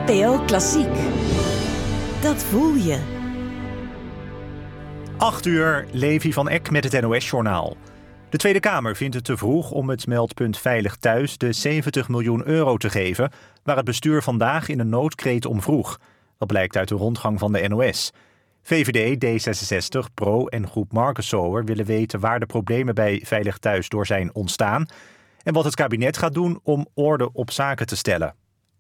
NPO Klassiek. Dat voel je. 8:00, Levi van Eck met het NOS-journaal. De Tweede Kamer vindt het te vroeg om het meldpunt Veilig Thuis de €70 miljoen te geven, waar het bestuur vandaag in een noodkreet om vroeg. Dat blijkt uit de rondgang van de NOS. VVD, D66, Pro en groep Markensower willen weten waar de problemen bij Veilig Thuis door zijn ontstaan en wat het kabinet gaat doen om orde op zaken te stellen.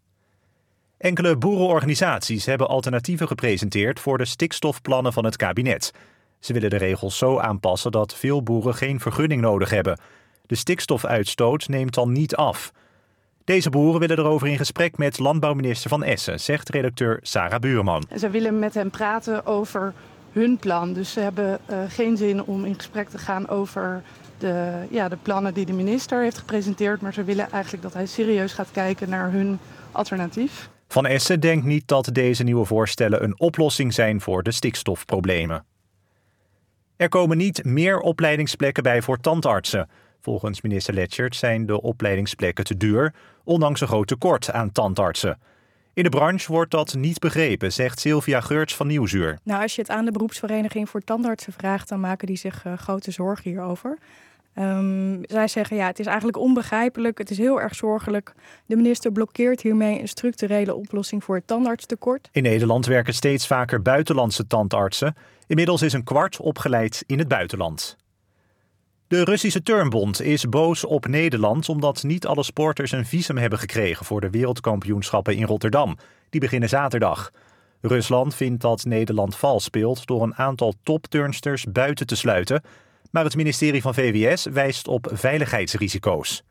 Enkele boerenorganisaties hebben alternatieven gepresenteerd voor de stikstofplannen van het kabinet. Ze willen de regels zo aanpassen dat veel boeren geen vergunning nodig hebben. De stikstofuitstoot neemt dan niet af. Deze boeren willen erover in gesprek met landbouwminister Van Essen, zegt redacteur Sarah Buurman. Ze willen met hem praten over hun plan. Dus ze hebben geen zin om in gesprek te gaan over de plannen die de minister heeft gepresenteerd. Maar ze willen eigenlijk dat hij serieus gaat kijken naar hun alternatief. Van Essen denkt niet dat deze nieuwe voorstellen een oplossing zijn voor de stikstofproblemen. Er komen niet meer opleidingsplekken bij voor tandartsen. Volgens minister Lechtert zijn de opleidingsplekken te duur, ondanks een groot tekort aan tandartsen. In de branche wordt dat niet begrepen, zegt Sylvia Geurts van Nieuwsuur. Nou, als je het aan de beroepsvereniging voor tandartsen vraagt, dan maken die zich grote zorgen hierover. Zij zeggen, het is eigenlijk onbegrijpelijk, het is heel erg zorgelijk. De minister blokkeert hiermee een structurele oplossing voor het tandartstekort. In Nederland werken steeds vaker buitenlandse tandartsen. Inmiddels is 1/4 opgeleid in het buitenland. De Russische Turnbond is boos op Nederland omdat niet alle sporters een visum hebben gekregen voor de wereldkampioenschappen in Rotterdam. Die beginnen zaterdag. Rusland vindt dat Nederland vals speelt door een aantal topturnsters buiten te sluiten. Maar het ministerie van VWS wijst op veiligheidsrisico's.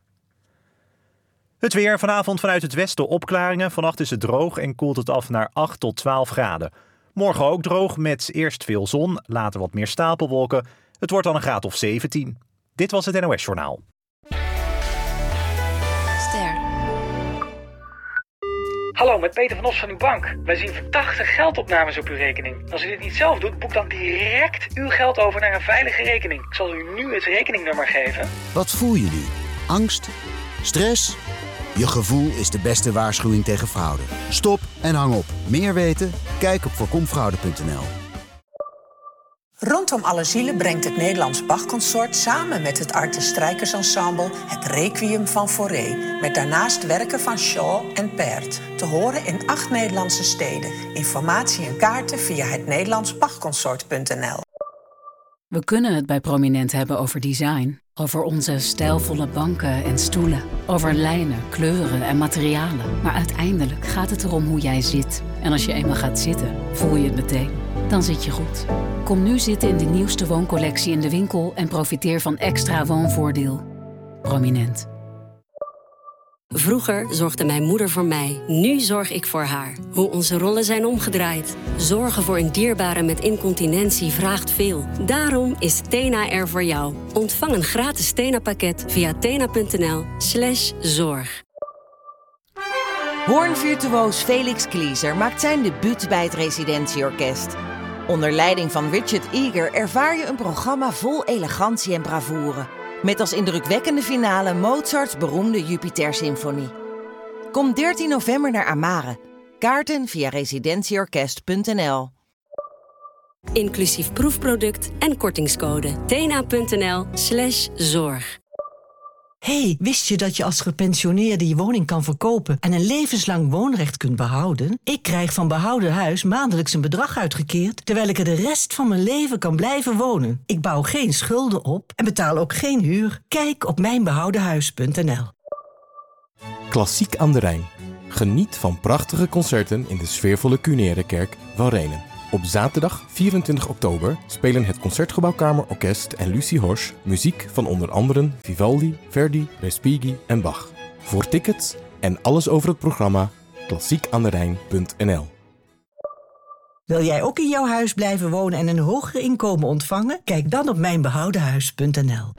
Het weer, vanavond vanuit het westen opklaringen. Vannacht is het droog en koelt het af naar 8 tot 12 graden. Morgen ook droog met eerst veel zon, later wat meer stapelwolken. Het wordt dan een graad of 17. Dit was het NOS-journaal. Ster. Hallo, met Peter van Os van uw bank. Wij zien verdachte geldopnames op uw rekening. Als u dit niet zelf doet, boek dan direct uw geld over naar een veilige rekening. Ik zal u nu het rekeningnummer geven. Wat voel je nu? Angst? Stress? Je gevoel is de beste waarschuwing tegen fraude. Stop en hang op. Meer weten? Kijk op voorkomfraude.nl. Rondom alle zielen brengt het Nederlands Bach-consort samen met het Arte Strijkersensemble het Requiem van Fauré, met daarnaast werken van Shaw en Pärt, te horen in 8 Nederlandse steden. Informatie en kaarten via het Nederlandsbachconsort.nl. We kunnen het bij Prominent hebben over design, over onze stijlvolle banken en stoelen, over lijnen, kleuren en materialen. Maar uiteindelijk gaat het erom hoe jij zit. En als je eenmaal gaat zitten, voel je het meteen. Dan zit je goed. Kom nu zitten in de nieuwste wooncollectie in de winkel en profiteer van extra woonvoordeel. Prominent. Vroeger zorgde mijn moeder voor mij, nu zorg ik voor haar. Hoe onze rollen zijn omgedraaid. Zorgen voor een dierbare met incontinentie vraagt veel. Daarom is Tena er voor jou. Ontvang een gratis Tena-pakket via tena.nl/zorg. Hoornvirtuoos Felix Klieser maakt zijn debuut bij het Residentieorkest. Onder leiding van Richard Eager ervaar je een programma vol elegantie en bravoure. Met als indrukwekkende finale Mozarts beroemde Jupiter-symfonie. Kom 13 november naar Amare. Kaarten via residentieorkest.nl. Inclusief proefproduct en kortingscode. tena.nl/zorg. Hey, wist je dat je als gepensioneerde je woning kan verkopen en een levenslang woonrecht kunt behouden? Ik krijg van Behouden Huis maandelijks een bedrag uitgekeerd, terwijl ik er de rest van mijn leven kan blijven wonen. Ik bouw geen schulden op en betaal ook geen huur. Kijk op mijnbehoudenhuis.nl. Klassiek aan de Rijn. Geniet van prachtige concerten in de sfeervolle Cunerekerk van Renen. Op zaterdag 24 oktober spelen het Concertgebouwkamerorkest en Lucie Horsch muziek van onder anderen Vivaldi, Verdi, Respighi en Bach. Voor tickets en alles over het programma klassiekanderijn.nl. Wil jij ook in jouw huis blijven wonen en een hoger inkomen ontvangen? Kijk dan op mijnbehoudenhuis.nl.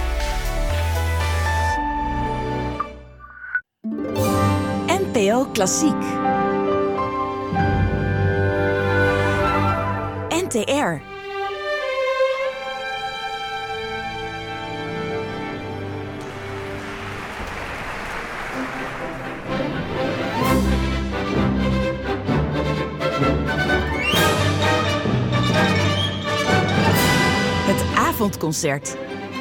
NPO Klassiek. NTR. avondconcert.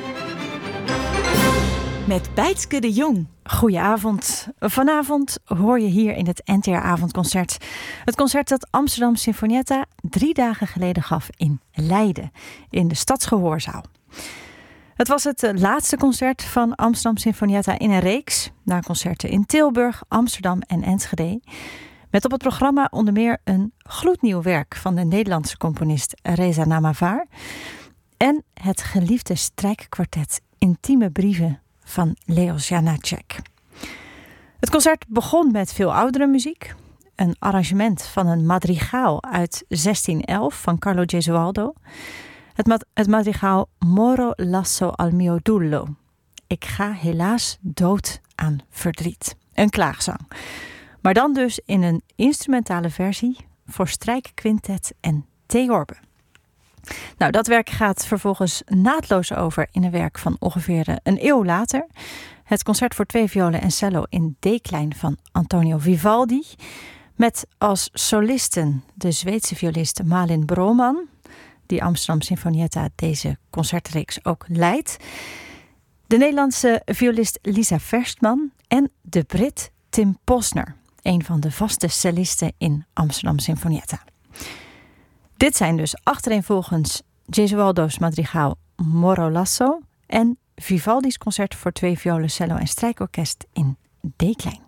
Met Bijtske de Jong. Goedenavond. Vanavond hoor je hier in het NTR Avondconcert. Het concert dat Amsterdam Sinfonietta 3 dagen geleden gaf in Leiden, in de Stadsgehoorzaal. Het was het laatste concert van Amsterdam Sinfonietta in een reeks, na concerten in Tilburg, Amsterdam en Enschede. Met op het programma onder meer een gloednieuw werk van de Nederlandse componist Reza Namavar en het geliefde strijkkwartet Intieme Brieven van Leos Janáček. Het concert begon met veel oudere muziek. Een arrangement van een madrigaal uit 1611 van Carlo Gesualdo. Het madrigaal Moro lasso al mio dullo. Ik ga helaas dood aan verdriet. Een klaagzang. Maar dan dus in een instrumentale versie voor strijkquintet en theorbe. Nou, dat werk gaat vervolgens naadloos over in een werk van ongeveer een eeuw later. Het concert voor 2 violen en cello in D-klein van Antonio Vivaldi. Met als solisten de Zweedse violist Malin Broman, die Amsterdam Sinfonietta deze concertreeks ook leidt. De Nederlandse violist Lisa Verstman en de Brit Tim Posner, een van de vaste cellisten in Amsterdam Sinfonietta. Dit zijn dus achtereenvolgens Gesualdo's madrigaal Moro lasso en Vivaldi's concert voor 2 violen, cello en strijkorkest in D-klein.